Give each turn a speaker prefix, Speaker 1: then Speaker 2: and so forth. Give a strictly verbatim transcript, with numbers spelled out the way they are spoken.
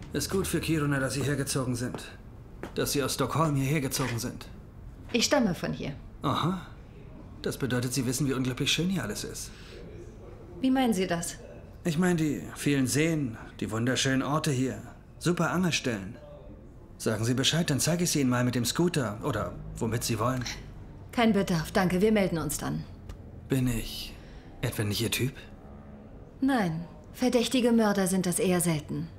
Speaker 1: Ist gut für Kiruna, dass Sie hergezogen sind. Dass Sie aus Stockholm hierher gezogen sind.
Speaker 2: Ich stamme von hier.
Speaker 1: Aha. Das bedeutet, Sie wissen, wie unglaublich schön hier alles ist.
Speaker 2: Wie meinen Sie das?
Speaker 1: Ich meine die vielen Seen, die wunderschönen Orte hier. Super Angelstellen. Sagen Sie Bescheid, dann zeige ich sie Ihnen mal mit dem Scooter. Oder womit Sie wollen.
Speaker 2: Kein Bedarf, danke. Wir melden uns dann.
Speaker 1: Bin ich etwa nicht Ihr Typ?
Speaker 2: Nein. Verdächtige Mörder sind das eher selten.